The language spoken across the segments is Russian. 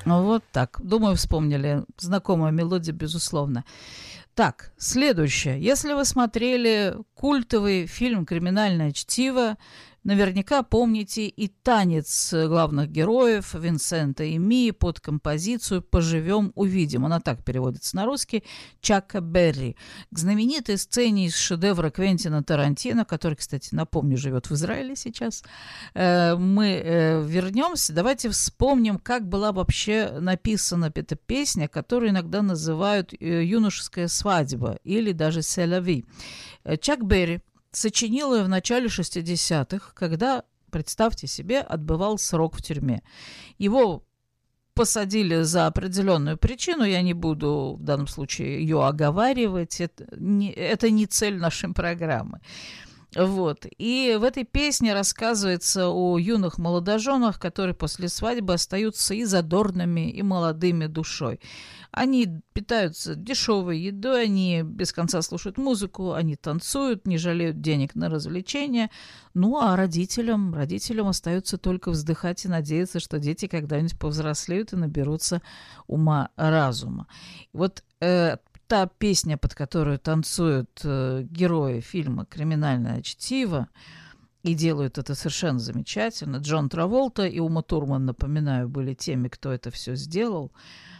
Ну, вот так. Думаю, вспомнили. Знакомая мелодия, безусловно. Так, следующее. Если вы смотрели культовый фильм «Криминальное чтиво», наверняка помните и танец главных героев Винсента и Мии под композицию «Поживем, увидим». Она так переводится на русский. Чака Берри. К знаменитой сцене из шедевра Квентина Тарантино, который, кстати, напомню, живет в Израиле сейчас, мы вернемся. Давайте вспомним, как была вообще написана эта песня, которую иногда называют «Юношеская свадьба» или даже «Селави». Чак Берри сочинил ее в начале 60-х, когда, представьте себе, отбывал срок в тюрьме. Его посадили за определенную причину, я не буду в данном случае ее оговаривать, это не цель нашей программы. Вот. И в этой песне рассказывается о юных молодоженах, которые после свадьбы остаются и задорными, и молодыми душой. Они питаются дешевой едой, они без конца слушают музыку, они танцуют, не жалеют денег на развлечения. Ну, а родителям остается только вздыхать и надеяться, что дети когда-нибудь повзрослеют и наберутся ума-разума. Вот та песня, под которую танцуют герои фильма «Криминальное чтиво», и делают это совершенно замечательно. Джон Траволта и Ума Турман, напоминаю, были теми, кто это все сделал.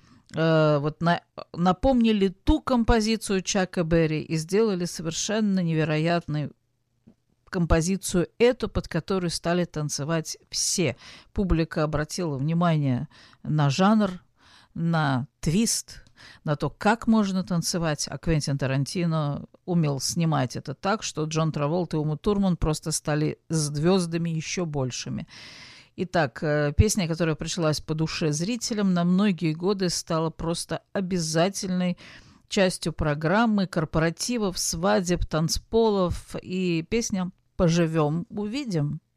Напомнили ту композицию Чака Берри и сделали совершенно невероятную композицию эту, под которую стали танцевать все. Публика обратила внимание на жанр, на твист, на то, как можно танцевать, а Квентин Тарантино умел снимать это так, что Джон Траволта и Ума Турман просто стали звездами еще большими. Итак, песня, которая пришлась по душе зрителям, на многие годы стала просто обязательной частью программы, корпоративов, свадеб, танцполов, и песня «Поживем, увидим».